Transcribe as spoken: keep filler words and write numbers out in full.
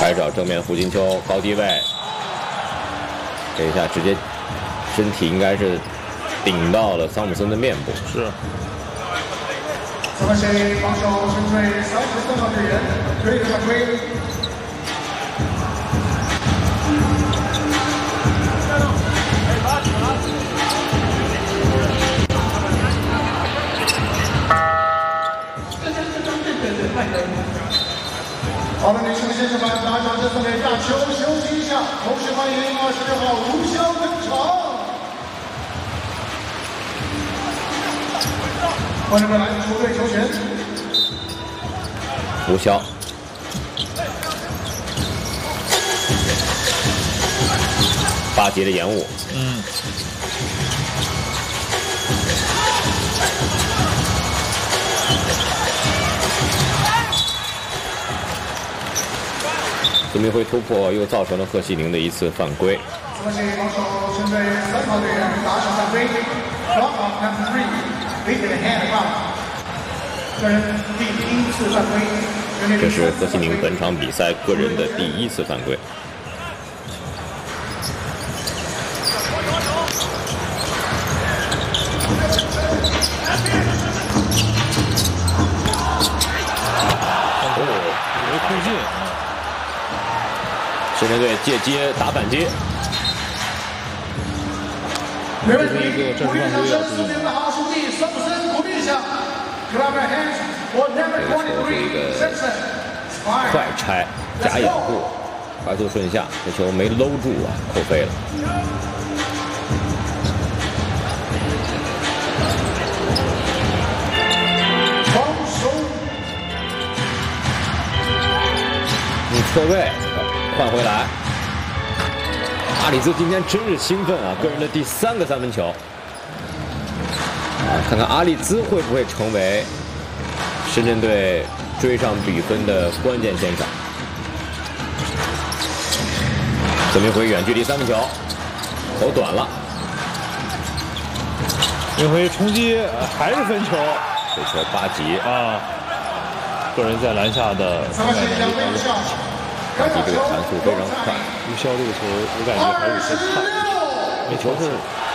开始找正面的胡金秋高低位，这一下直接身体应该是顶到了桑普森的面部。 是。 这么是防守针对三十三号队员追犯规。 好的，女士们、先生们，打场这次的亚球休息一下，同时欢迎二十六号吴潇登场。观众们来，出队球权。 吴潇，八节的延误。 嗯。 孙铭徽突破又造成了贺西宁的一次犯规。 这是防守针对三号队员打场犯规 ，block off number three， big hand foul， 个人第一次犯规。 这是贺西宁本场比赛个人的第一次犯规。 哦，没空进。 深圳队借接打反接， 没问题。鼓励掌声，四名的好兄弟桑普森鼓励一下。 这个球是一个快拆假掩护，快速顺下，这球没搂住啊，扣飞了。 防守， 你错位。 换回来，阿里兹今天真是兴奋啊！个人的第三个三分球啊，看看阿里兹会不会成为深圳队追上比分的关键先生。孙铭徽远距离三分球，投短了。 铭徽冲击还是分球， 这球八级啊，个人在篮下的传感能力高了。 巴基这个传速非常快， 吴潇这个球我感觉还是有些差，那球是